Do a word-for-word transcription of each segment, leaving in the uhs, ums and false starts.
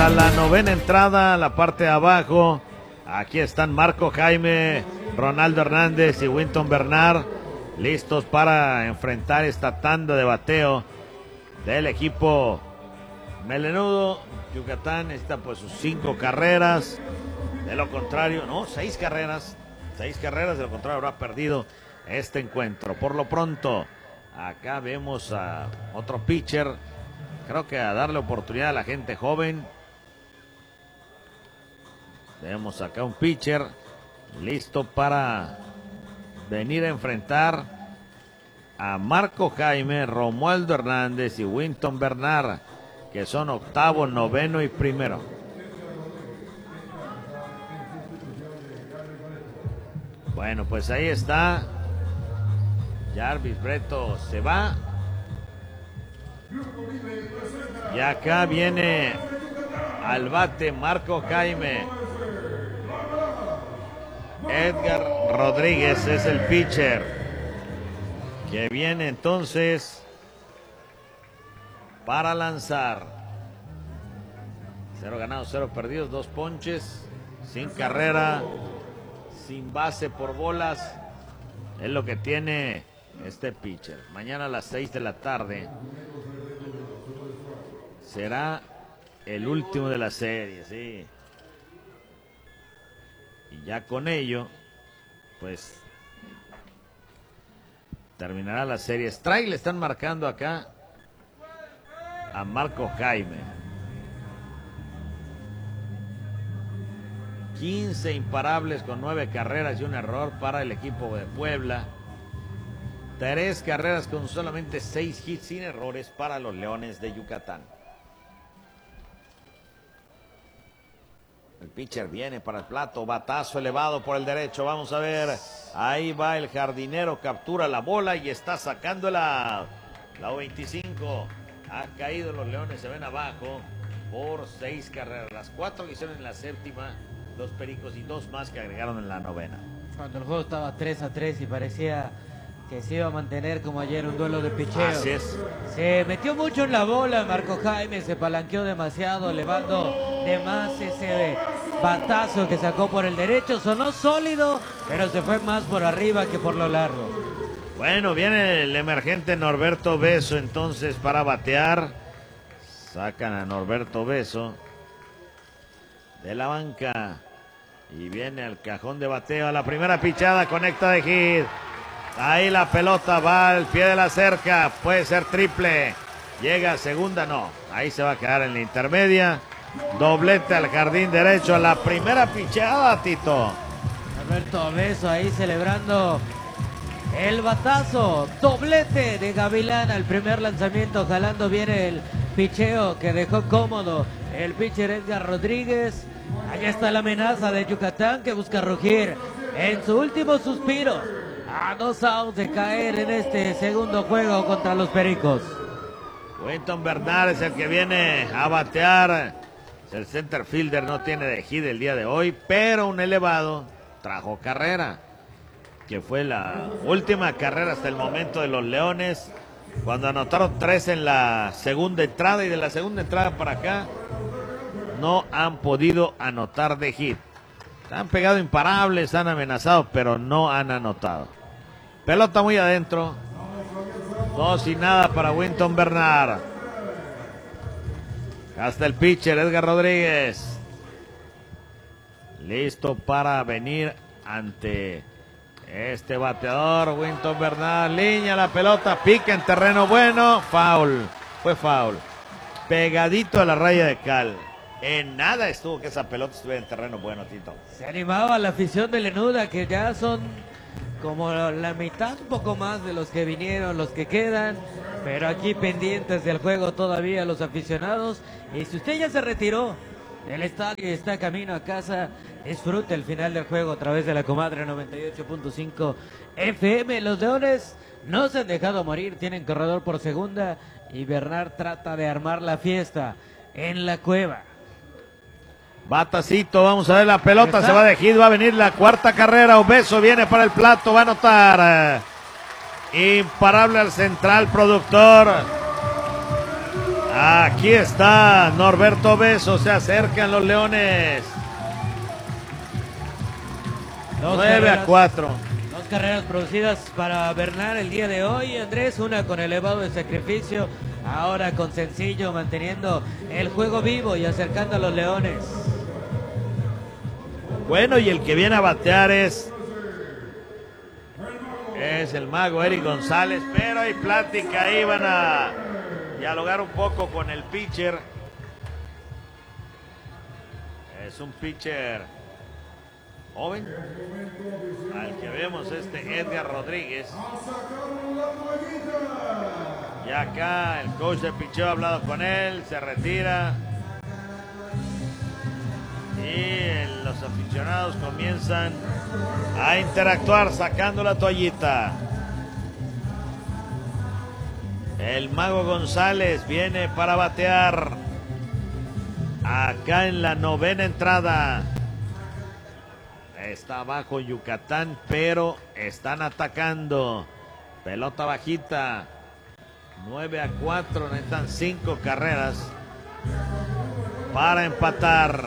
a la novena entrada, la parte de abajo. Aquí están Marco Jaime, Ronaldo Hernández y Winton Bernard, listos para enfrentar esta tanda de bateo del equipo melenudo. Yucatán necesita pues sus cinco carreras. De lo contrario, no, seis carreras. Seis carreras, de lo contrario habrá perdido este encuentro. Por lo pronto, acá vemos a otro pitcher. Creo que a darle oportunidad a la gente joven. Vemos acá un pitcher listo para venir a enfrentar a Marco Jaime, Romualdo Hernández y Winton Bernard, que son octavo, noveno y primero. Bueno, pues ahí está. Jarvis Brito se va. Y acá viene al bate Marco Jaime. Edgar Rodríguez es el pitcher que viene entonces para lanzar. Cero ganados, cero perdidos, dos ponches, sin carrera, sin base por bolas. Es lo que tiene este pitcher. Mañana a las seis de la tarde será el último de la serie, sí. Y ya con ello, pues, terminará la serie. Strike le están marcando acá a Marco Jaime. quince imparables con nueve carreras y un error para el equipo de Puebla. Tres carreras con solamente seis hits sin errores para los Leones de Yucatán. El pitcher viene para el plato, batazo elevado por el derecho, vamos a ver, ahí va el jardinero, captura la bola y está sacando la, la veinticinco, ha caído, los Leones se ven abajo por seis carreras, las cuatro que hicieron en la séptima, dos pericos y dos más que agregaron en la novena. Cuando el juego estaba tres a tres y parecía que se iba a mantener como ayer un duelo de picheo. Así es. Se metió mucho en la bola Marco Jaime, se palanqueó demasiado, elevando de más ese batazo que sacó por el derecho. Sonó sólido, pero se fue más por arriba que por lo largo. Bueno, viene el emergente Norberto Beso entonces para batear. Sacan a Norberto Beso de la banca y viene al cajón de bateo. A la primera pichada, conecta de hit. Ahí la pelota va al pie de la cerca, puede ser triple, llega a segunda, no, ahí se va a quedar en la intermedia, doblete al jardín derecho, a la primera pichada, Tito. Alberto Beso ahí celebrando el batazo, doblete de Gavilán al primer lanzamiento, jalando bien el picheo que dejó cómodo el pitcher Edgar Rodríguez. Allá está la amenaza de Yucatán que busca rugir en su último suspiro. A dos outs de caer en este segundo juego contra los Pericos. Winton Bernard es el que viene a batear. El center fielder no tiene de hit el día de hoy, pero un elevado trajo carrera, que fue la última carrera hasta el momento de los Leones, cuando anotaron tres en la segunda entrada, y de la segunda entrada para acá no han podido anotar de hit. Han pegado imparables, han amenazado, pero no han anotado. Pelota muy adentro. Dos y nada para Winton Bernard. Hasta el pitcher Edgar Rodríguez. Listo para venir ante este bateador. Winton Bernard, línea la pelota, pica en terreno bueno. Foul, fue foul. Pegadito a la raya de cal. En nada estuvo que esa pelota estuviera en terreno bueno, Tito. Se animaba la afición de Lenuda, que ya son como la mitad, un poco más de los que vinieron, los que quedan, pero aquí pendientes del juego todavía los aficionados. Y si usted ya se retiró del estadio y está camino a casa, disfrute el final del juego a través de la Comadre noventa y ocho punto cinco F M. Los Leones no se han dejado morir, tienen corredor por segunda y Bernard trata de armar la fiesta en la cueva. Batacito, vamos a ver la pelota, se va de hit, va a venir la cuarta carrera, Obeso viene para el plato, va a anotar. Imparable al central productor. Aquí está Norberto Beso, se acercan los Leones. nueve a cuatro. Dos carreras producidas para Bernal el día de hoy, Andrés, una con elevado de sacrificio, ahora con sencillo, manteniendo el juego vivo y acercando a los Leones. Bueno, y el que viene a batear es es el mago Eric González, pero hay plática ahí, van a dialogar un poco con el pitcher. Es un pitcher joven, al que vemos, este Edgar Rodríguez. Y acá el coach de pitcheo ha hablado con él, se retira. Y los aficionados comienzan a interactuar sacando la toallita. El mago González viene para batear acá en la novena entrada. Está abajo Yucatán, pero están atacando. Pelota bajita. nueve a cuatro, necesitan cinco carreras para empatar.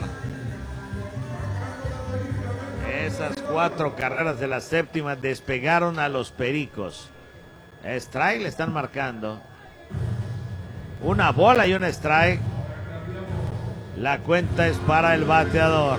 Esas cuatro carreras de la séptima despegaron a los Pericos. Strike le están marcando. Una bola y un strike. La cuenta es para el bateador.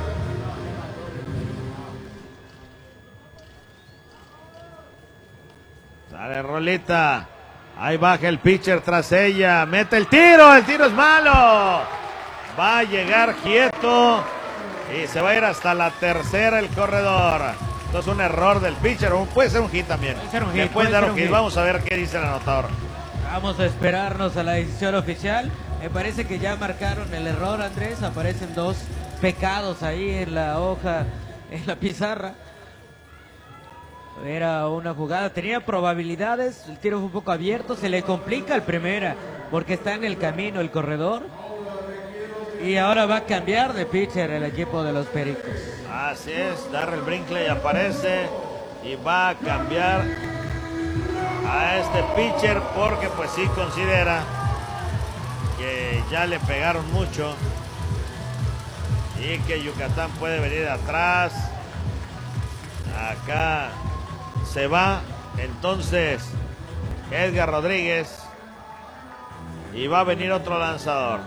Sale Rolita. Ahí baja el pitcher tras ella. Mete el tiro. El tiro es malo. Va a llegar quieto. Y se va a ir hasta la tercera el corredor. Esto es un error del pitcher. Puede ser un hit también. Puede ser un hit. Le pueden dar un hit. Vamos a ver qué dice el anotador. Vamos a esperarnos a la decisión oficial. Me parece que ya marcaron el error, Andrés. Aparecen dos pecados ahí en la hoja, en la pizarra. Era una jugada, tenía probabilidades. El tiro fue un poco abierto. Se le complica al primera porque está en el camino el corredor. Y ahora va a cambiar de pitcher el equipo de los Pericos. Así es, Darrell Brinkley aparece y va a cambiar a este pitcher porque pues sí considera que ya le pegaron mucho y que Yucatán puede venir de atrás. Acá se va entonces Edgar Rodríguez y va a venir otro lanzador.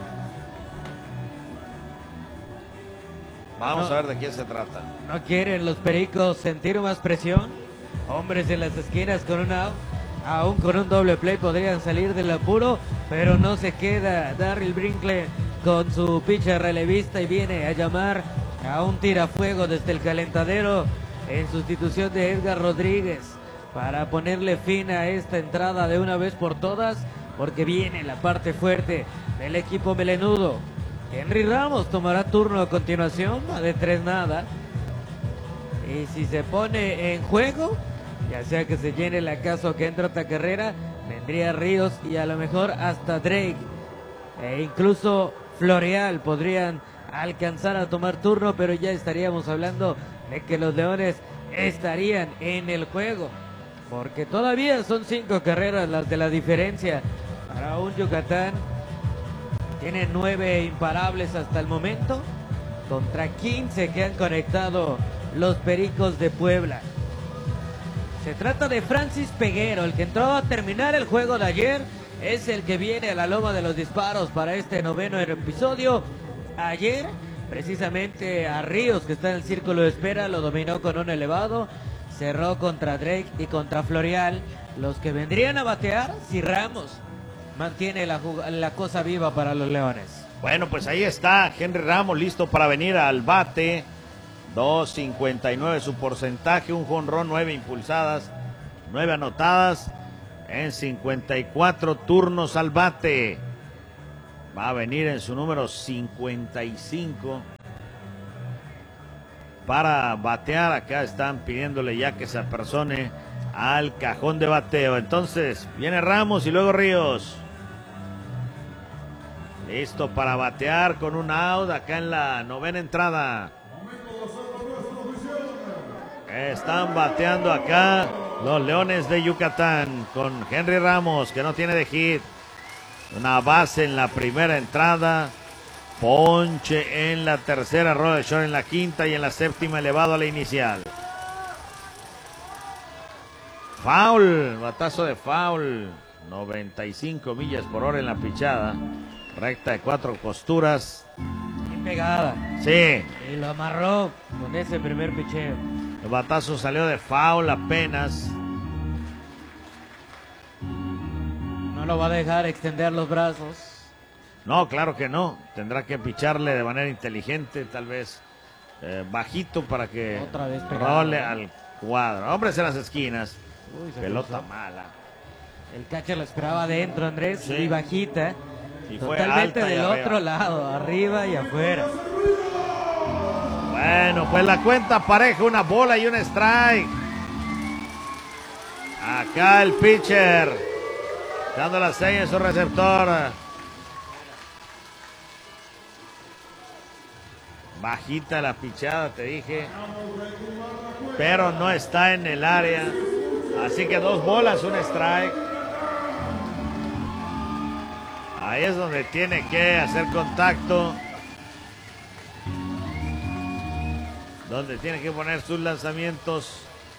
Vamos no, a ver de quién se trata. No quieren los Pericos sentir más presión. Hombres en las esquinas con un out. Aún con un doble play podrían salir del apuro, pero no se queda Darrell Brinkley con su pitcher relevista y viene a llamar a un tirafuego desde el calentadero en sustitución de Edgar Rodríguez para ponerle fin a esta entrada de una vez por todas, porque viene la parte fuerte del equipo melenudo. Henry Ramos tomará turno a continuación, a de tres nada. Y si se pone en juego, ya sea que se llene la casa o que entre otra carrera, vendría Ríos y a lo mejor hasta Drake. E incluso Floreal podrían alcanzar a tomar turno, pero ya estaríamos hablando de que los Leones estarían en el juego. Porque todavía son cinco carreras las de la diferencia para un Yucatán. Tiene nueve imparables hasta el momento, contra quince que han conectado los Pericos de Puebla. Se trata de Francis Peguero, el que entró a terminar el juego de ayer. Es el que viene a la loma de los disparos para este noveno episodio. Ayer, precisamente a Ríos, que está en el círculo de espera, lo dominó con un elevado. Cerró contra Drake y contra Floreal, los que vendrían a batear si Ramos mantiene la, la cosa viva para los Leones. Bueno, pues ahí está Henry Ramos listo para venir al bate. dos cincuenta y nueve su porcentaje, un jonrón, nueve impulsadas, nueve anotadas en cincuenta y cuatro turnos al bate. Va a venir en su número cincuenta y cinco para batear. Acá están pidiéndole ya que se apersone al cajón de bateo. Entonces viene Ramos y luego Ríos. Listo para batear con un out acá en la novena entrada. Están bateando acá los Leones de Yucatán con Henry Ramos, que no tiene de hit. Una base en la primera entrada. Ponche en la tercera, rola de short en la quinta y en la séptima elevado a la inicial. Foul, batazo de foul. noventa y cinco millas por hora en la pichada. Recta de cuatro costuras. Bien pegada. Sí. Y lo amarró con ese primer picheo. El batazo salió de foul apenas. No lo va a dejar extender los brazos. No, claro que no. Tendrá que picharle de manera inteligente, tal vez eh, bajito para que Otra vez pegado. role al cuadro. Hombres en las esquinas. Uy, se Pelota cruzó. mala. El catcher lo esperaba adentro, Andrés, Sí. y bajita. Y fue Totalmente alta y del arriba. otro lado, arriba y afuera. Bueno, pues la cuenta pareja, una bola y un strike. Acá el pitcher dando la seña en su receptor. Bajita la pichada, te dije. Pero no está en el área. Así que dos bolas, un strike. Ahí es donde tiene que hacer contacto. Donde tiene que poner sus lanzamientos.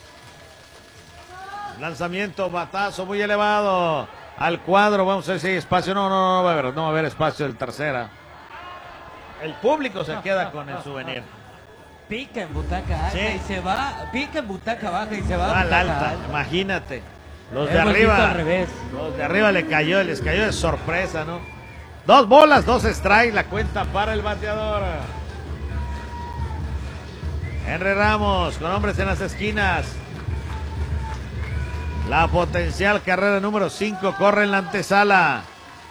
Lanzamiento, batazo muy elevado. Al cuadro, vamos a ver si hay espacio. No, no, no, no va a haber, no va a haber espacio en tercera. El público se queda con el souvenir. Pica en butaca alta Sí. y se va. Pica en butaca baja y se va Va a al butaca alta, alta. imagínate. Los de Hemos visto arriba. al revés. Los de arriba le cayó, les cayó de sorpresa, ¿no? Dos bolas, dos strikes, la cuenta para el bateador. Henry Ramos con hombres en las esquinas. La potencial carrera número cinco corre en la antesala.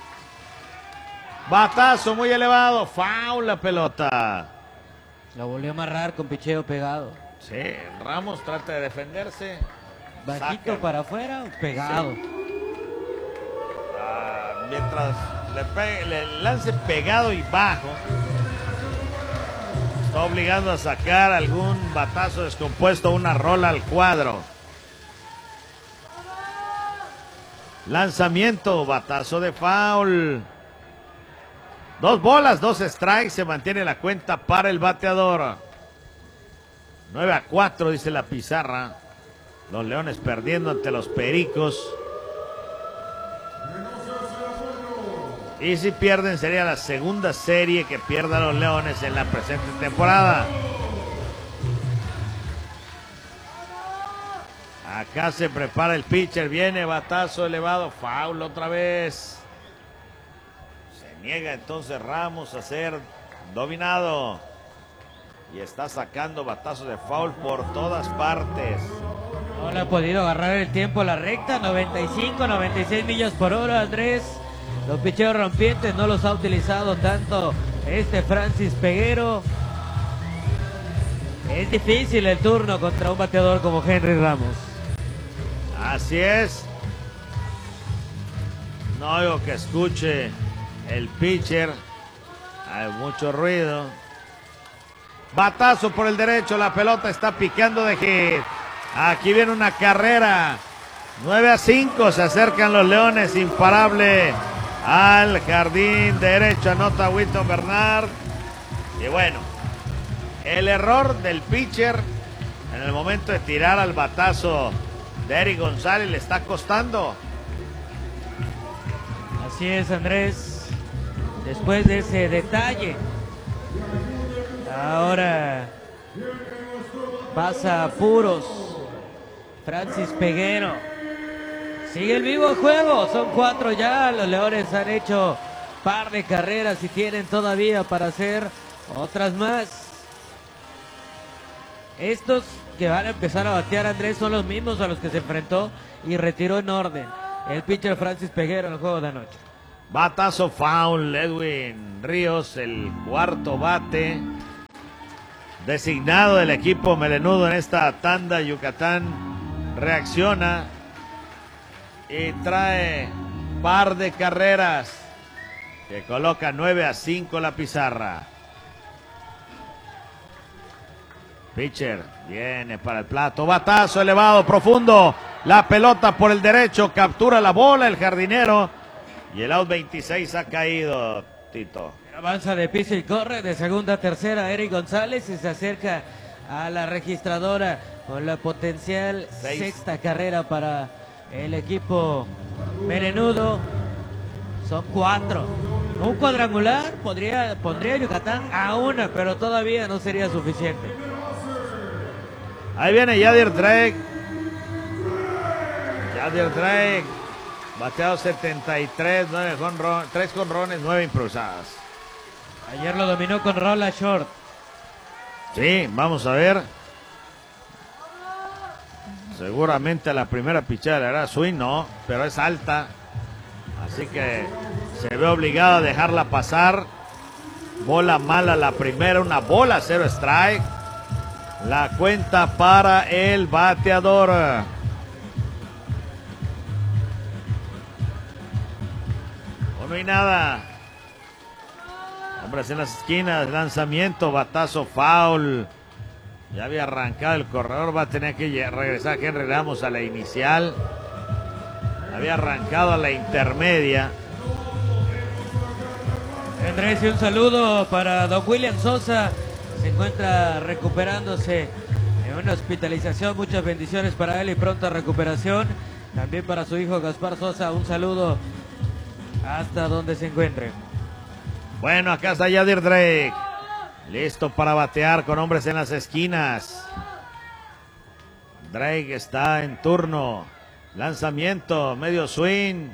Batazo muy elevado, foul la pelota. Lo volvió a amarrar con picheo pegado. Sí, Ramos trata de defenderse. Bajito Saca. para afuera o pegado. Ah, mientras le, pegue, le lance pegado y bajo, está obligando a sacar algún batazo descompuesto, una rola al cuadro. Lanzamiento, batazo de foul. Dos bolas, dos strikes, se mantiene la cuenta para el bateador. nueve a cuatro, dice la pizarra. Los Leones perdiendo ante los Pericos. Y si pierden sería la segunda serie que pierdan los Leones en la presente temporada. Acá se prepara el pitcher, viene batazo elevado, foul otra vez. Se niega entonces Ramos a ser dominado. Y está sacando batazos de foul por todas partes. No le ha podido agarrar el tiempo a la recta. noventa y cinco, noventa y seis millas por hora, Andrés. Los picheos rompientes no los ha utilizado tanto este Francis Peguero. Es difícil el turno contra un bateador como Henry Ramos. Así es. No oigo que escuche el pitcher. Hay mucho ruido. Batazo por el derecho. La pelota está picando de hit. Aquí viene una carrera. nueve a cinco. Se acercan los Leones. Imparable al jardín derecho. Anota Wilton Bernard. Y bueno, el error del pitcher en el momento de tirar al batazo de Eric González le está costando. Así es, Andrés. Después de ese detalle, ahora pasa a apuros Francis Peguero. Sigue el vivo juego, son cuatro ya. Los Leones han hecho par de carreras y tienen todavía para hacer otras más. Estos que van a empezar a batear, Andrés, son los mismos a los que se enfrentó y retiró en orden el pitcher Francis Peguero en el juego de anoche. Batazo foul, Edwin Ríos, el cuarto bate designado del equipo melenudo en esta tanda. Yucatán reacciona y trae par de carreras que coloca nueve a cinco la pizarra. Pitcher viene para el plato, batazo elevado, profundo, la pelota por el derecho, captura la bola el jardinero Y el out veintiséis ha caído, Tito. Avanza de piso y corre de segunda a tercera Eric González y se acerca a la registradora con la potencial Seis. sexta carrera para el equipo melenudo. Son cuatro. Un cuadrangular podría, pondría a Yucatán a una, pero todavía no sería suficiente. Ahí viene Yadir Drake. Yadir Drake. Bateado setenta y tres, nueve jonron, tres jonrones, nueve impulsadas. Ayer lo dominó con rola short. Sí, vamos a ver. Seguramente la primera pichada era swing, no, pero es alta. Así que se ve obligado a dejarla pasar. Bola mala la primera, una bola, cero strike. La cuenta para el bateador. Uno y nada. Hombres en las esquinas, lanzamiento, batazo, foul. Ya había arrancado el corredor, va a tener que regresar Henry Ramos a la inicial. Había arrancado a la intermedia. Andrés, y un saludo para don William Sosa. Se encuentra recuperándose en una hospitalización. Muchas bendiciones para él y pronta recuperación. También para su hijo Gaspar Sosa, un saludo hasta donde se encuentre. Bueno, acá está Yadir Drake. Listo para batear con hombres en las esquinas. Drake está en turno. Lanzamiento, medio swing.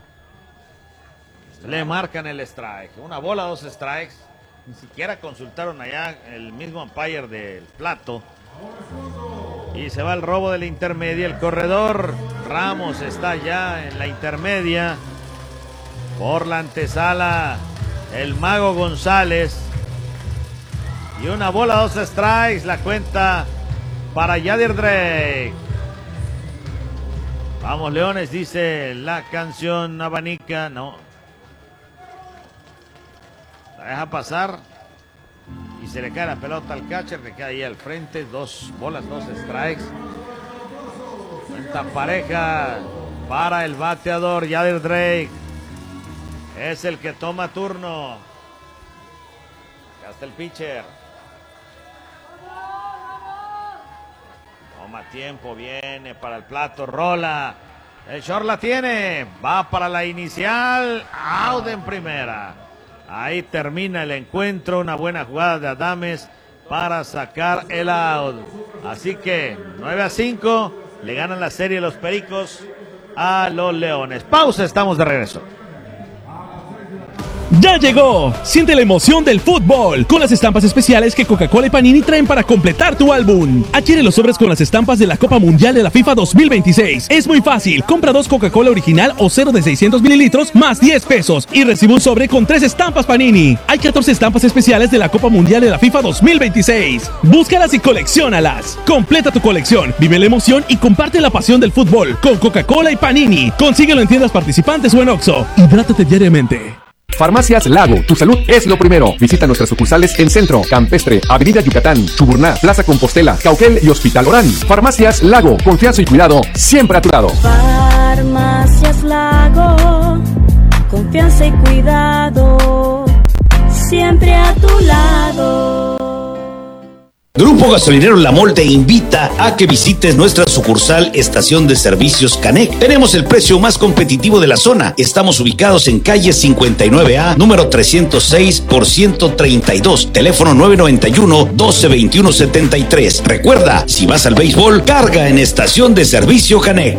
Le marcan el strike. Una bola, dos strikes. Ni siquiera consultaron allá el mismo umpire del plato. Y se va el robo de la intermedia. El corredor Ramos está ya en la intermedia. Por la antesala, el mago González. Y una bola, dos strikes. La cuenta para Yadir Drake. Vamos, Leones, dice la canción abanica. No. La deja pasar. Y se le cae la pelota al catcher. Le queda ahí al frente. Dos bolas, dos strikes. Cuenta pareja para el bateador Yadir Drake. Es el que toma turno. Hasta el pitcher. Toma tiempo, viene para el plato, rola. El short la tiene. Va para la inicial. Out en primera. Ahí termina el encuentro. Una buena jugada de Adames para sacar el out. Así que nueve a cinco. Le ganan la serie los Pericos a los Leones. Pausa, estamos de regreso. ¡Ya llegó! Siente la emoción del fútbol con las estampas especiales que Coca-Cola y Panini traen para completar tu álbum. Adquiere los sobres con las estampas de la Copa Mundial de la FIFA dos mil veintiséis. Es muy fácil. Compra dos Coca-Cola original o cero de seiscientos mililitros más diez pesos y recibe un sobre con tres estampas Panini. Hay catorce estampas especiales de la Copa Mundial de la FIFA dos mil veintiséis. Búscalas y colecciónalas. Completa tu colección, vive la emoción y comparte la pasión del fútbol con Coca-Cola y Panini. Consíguelo en tiendas participantes o en Oxxo. Hidrátate diariamente. Farmacias Lago, tu salud es lo primero. Visita nuestras sucursales en Centro, Campestre, Avenida Yucatán, Chuburná, Plaza Compostela, Cauquel y Hospital Orán. Farmacias Lago, confianza y cuidado siempre a tu lado. Farmacias Lago, confianza y cuidado siempre a tu lado. Grupo Gasolinero La Mol te invita a que visites nuestra sucursal Estación de Servicios Canec. Tenemos el precio más competitivo de la zona. Estamos ubicados en calle cincuenta y nueve A, número trescientos seis por ciento treinta y dos, teléfono nueve noventa y uno, doce veintiuno setenta y tres. Recuerda, si vas al béisbol, carga en Estación de Servicio Canec.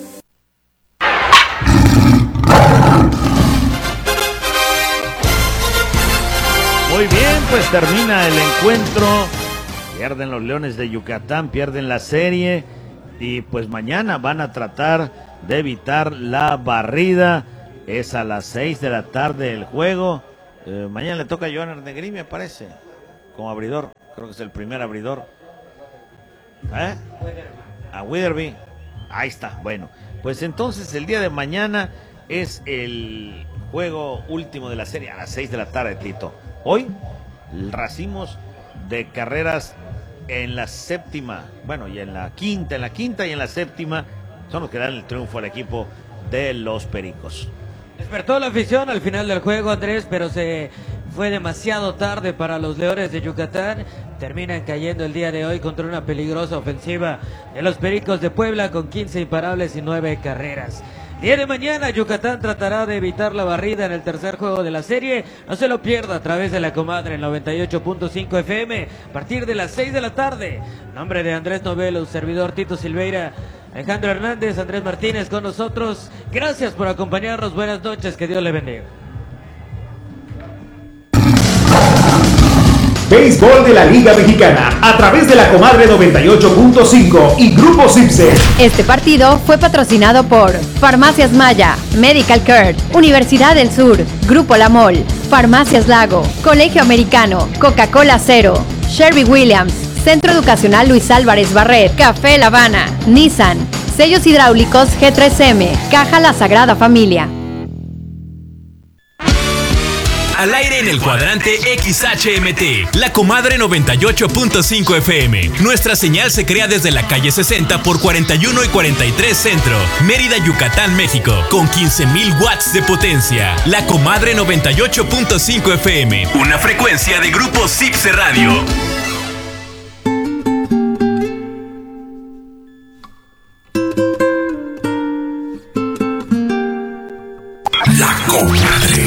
Muy bien, pues termina el encuentro. Pierden los Leones de Yucatán, pierden la serie y pues mañana van a tratar de evitar la barrida. Es a las seis de la tarde el juego. Eh, mañana le toca a Johan Negri, me parece, como abridor. Creo que es el primer abridor. ¿Eh? A Witherby. Ahí está. Bueno, pues entonces el día de mañana es el juego último de la serie a las seis de la tarde, Tito. Hoy, racimos de carreras en la séptima, bueno, y en la quinta, en la quinta y en la séptima son los que dan el triunfo al equipo de los Pericos. Despertó la afición al final del juego, Andrés, pero se fue demasiado tarde para los Leones de Yucatán. Terminan cayendo el día de hoy contra una peligrosa ofensiva de los Pericos de Puebla con quince imparables y nueve carreras. Día de mañana, Yucatán tratará de evitar la barrida en el tercer juego de la serie. No se lo pierda a través de la comadre en noventa y ocho punto cinco F M a partir de las seis de la tarde. En nombre de Andrés Novelo, servidor Tito Silveira, Alejandro Hernández, Andrés Martínez con nosotros. Gracias por acompañarnos. Buenas noches. Que Dios le bendiga. Béisbol de la Liga Mexicana a través de la comadre noventa y ocho punto cinco y Grupo Cipse. Este partido fue patrocinado por Farmacias Maya, Medical Care, Universidad del Sur, Grupo La Mol, Farmacias Lago, Colegio Americano, Coca-Cola Cero, Sherwin Williams, Centro Educacional Luis Álvarez Barret, Café La Habana, Nissan, Sellos Hidráulicos G tres M, Caja La Sagrada Familia. Al aire en el cuadrante X H M T, la comadre noventa y ocho punto cinco F M. Nuestra señal se crea desde la calle sesenta por cuarenta y uno y cuarenta y tres Centro, Mérida, Yucatán, México, con quince mil watts de potencia. La comadre noventa y ocho punto cinco F M, una frecuencia de Grupo Cipse Radio. La comadre.